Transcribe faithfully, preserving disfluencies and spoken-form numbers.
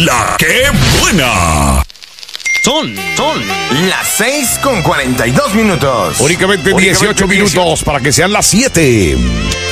La que buena. Son, son las seis con cuarenta y dos minutos. Únicamente dieciocho minutos para que sean las siete.